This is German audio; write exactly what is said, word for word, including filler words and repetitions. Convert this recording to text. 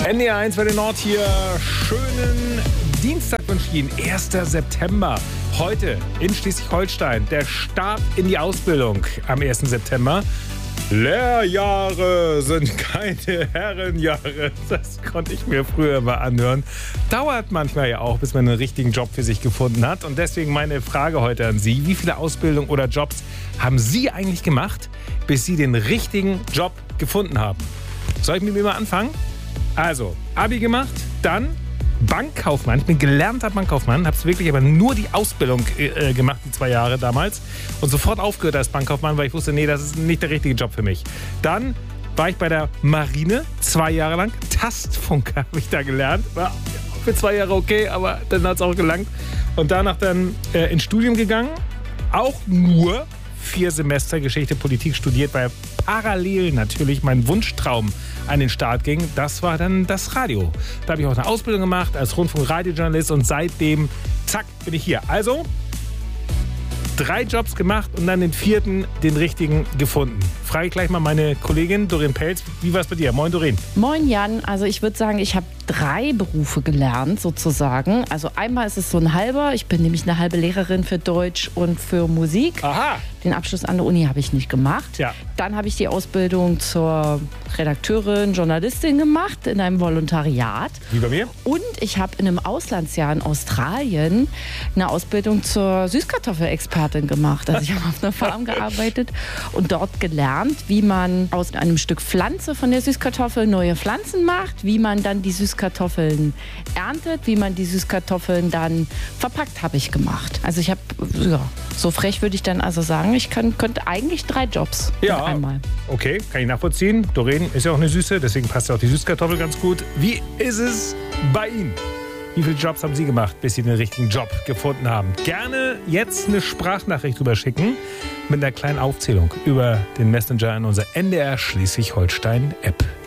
N D R eins bei der Nord hier. Schönen Dienstag wünsche ich Ihnen. erster September. Heute in Schleswig-Holstein. Der Start in die Ausbildung am ersten September. Lehrjahre sind keine Herrenjahre. Das konnte ich mir früher mal anhören. Dauert manchmal ja auch, bis man einen richtigen Job für sich gefunden hat. Und deswegen meine Frage heute an Sie. Wie viele Ausbildungen oder Jobs haben Sie eigentlich gemacht, bis Sie den richtigen Job gefunden haben? Soll ich mit mir mal anfangen? Also, Abi gemacht, dann Bankkaufmann. Ich bin gelernter Bankkaufmann, habe es wirklich aber nur die Ausbildung äh, gemacht, die zwei Jahre damals. Und sofort aufgehört als Bankkaufmann, weil ich wusste, nee, das ist nicht der richtige Job für mich. Dann war ich bei der Marine, zwei Jahre lang. Tastfunker habe ich da gelernt. War für zwei Jahre okay, aber dann hat es auch gelangt. Und danach dann äh, ins Studium gegangen. Auch nur vier Semester Geschichte, Politik studiert, weil parallel natürlich mein Wunschtraum an den Start ging. Das war dann das Radio. Da habe ich auch eine Ausbildung gemacht als Rundfunk-Radiojournalist und seitdem, zack, bin ich hier. Also, drei Jobs gemacht und dann den vierten, den richtigen gefunden. Frage ich gleich mal meine Kollegin Doreen Pelz. Wie war es bei dir? Moin, Doreen. Moin, Jan. Also ich würde sagen, ich habe drei Berufe gelernt sozusagen. Also einmal ist es so ein halber. Ich bin nämlich eine halbe Lehrerin für Deutsch und für Musik. Aha. Den Abschluss an der Uni habe ich nicht gemacht. Ja. Dann habe ich die Ausbildung zur Redakteurin, Journalistin gemacht in einem Volontariat. Wie bei mir? Und ich habe in einem Auslandsjahr in Australien eine Ausbildung zur Süßkartoffelexpertin gemacht. Also ich habe auf einer Farm gearbeitet und dort gelernt, wie man aus einem Stück Pflanze von der Süßkartoffel neue Pflanzen macht, wie man dann die Süßkartoffeln erntet, wie man die Süßkartoffeln dann verpackt, habe ich gemacht. Also ich habe, ja, so frech würde ich dann also sagen, ich kann, könnte eigentlich drei Jobs ja, mit einmal. Okay, kann ich nachvollziehen. Doreen ist ja auch eine Süße, deswegen passt ja auch die Süßkartoffel ganz gut. Wie ist es bei Ihnen? Wie viele Jobs haben Sie gemacht, bis Sie den richtigen Job gefunden haben? Gerne jetzt eine Sprachnachricht drüber schicken mit einer kleinen Aufzählung über den Messenger in unserer N D R Schleswig-Holstein-App.